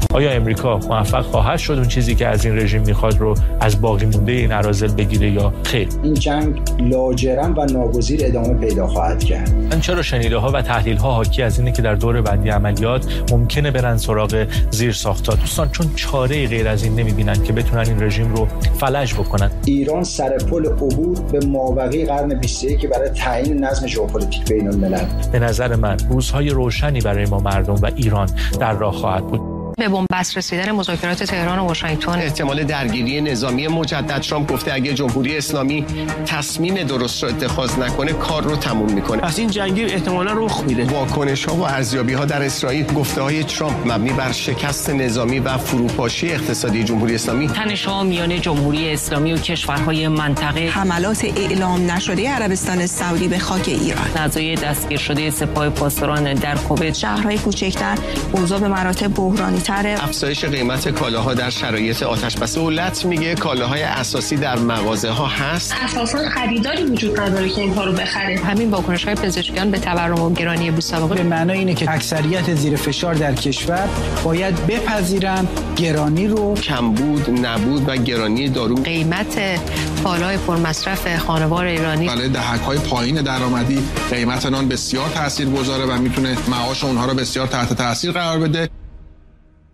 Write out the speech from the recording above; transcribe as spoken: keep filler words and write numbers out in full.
آیا امریکا موفق خواهد شد اون چیزی که از این رژیم میخواد رو از باقی مونده این اراذل بگیره یا خیر؟ این جنگ لاجرم و ناگزیر ادامه پیدا خواهد کرد. من چرا شنیده ها و تحلیل ها حاکی از اینه که در دور بعدی عملیات ممکنه برن سراغ زیر ساخت‌ها دوستان، چون چاره غیر از این نمیبینن که بتونن این رژیم رو فلج بکنن. ایران سر پل عبور به مابقی قرن بیست و یک برای تعیین نظم ژئوپلیتیک بین الملل. به نظر من روزهای روشنی برای ما مردم و ایران در راه خواهد بود. به بنبست رسیدن مذاکرات تهران و واشنگتن، احتمال درگیری نظامی مجدد، ترامپ گفته اگه جمهوری اسلامی تصمیم درست رو اتخاذ نکنه کار رو تموم میکنه. پس این جنگی احتمالاً رخ میده. واکنش ها و ارزیابی ها در اسرائیل، گفته های ترامپ مبنی بر شکست نظامی و فروپاشی اقتصادی جمهوری اسلامی، تنش‌ها میان جمهوری اسلامی و کشورهای منطقه، حملات اعلام نشده عربستان سعودی به خاک ایران، نزاع دستگیر شده سپاه پاسداران در کویت، شهرهای کوچکتر اوضاع به مراتب بحرانی، افزایش قیمت کالاها در شرایط آتش‌بس. دولت میگه کالاهای اساسی در مغازه ها هست، اساساً خریداری وجود نداره که اینها رو بخره. همین واکنش‌های پزشکان به تورم و گرانی بی‌سابقه به معنای اینه که اکثریت زیر فشار در کشور باید بپذیرن گرانی رو، کمبود، نبود و گرانی دارو، قیمت کالای پرمصرف خانوار ایرانی برای دهک‌های پایین درآمدی قیمت نان بسیار تاثیرگذاره و میتونه معاش اونها رو بسیار تحت تاثیر قرار بده.